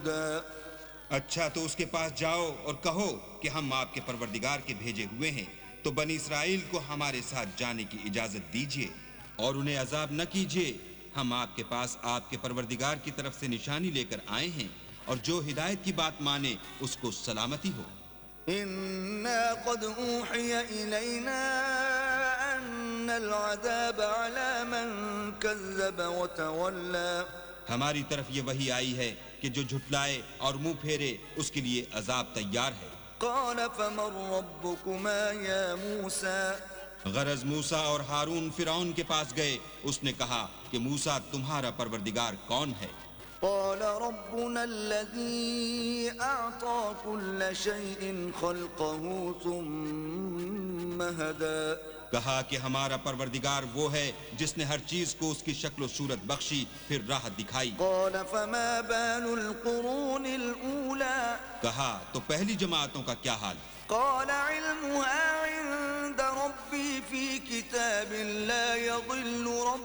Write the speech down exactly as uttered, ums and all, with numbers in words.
هدى اچھا تو اس کے پاس جاؤ اور کہو کہ ہم آپ کے پروردگار کے بھیجے ہوئے ہیں، تو بنی اسرائیل کو ہمارے ساتھ جانے کی اجازت دیجیے اور انہیں عذاب نہ کیجیے، ہم آپ کے پاس آپ کے پروردگار کی طرف سے نشانی لے کر آئے ہیں، اور جو ہدایت کی بات مانے اس کو سلامتی ہو۔ إنا قد أوحي إلينا أن العذاب على من كذب وتولى ہماری طرف یہ وحی آئی ہے کہ جو جھٹلائے اور منہ پھیرے اس کے لیے عذاب تیار ہے۔ قال فمن ربكما يا موسى غرض موسیٰ اور ہارون فرعون کے پاس گئے، اس نے کہا کہ موسیٰ تمہارا پروردگار کون ہے؟ قال ربنا الذي أعطى كل شيء خلقه ثم هدى کہا کہ ہمارا پروردگار وہ ہے جس نے ہر چیز کو اس کی شکل و صورت بخشی پھر راہ دکھائی۔ قال فما بال القرون الأولى کہا تو پہلی جماعتوں کا کیا حال؟ قال علمها عند ربي في كتاب لا يضل ربي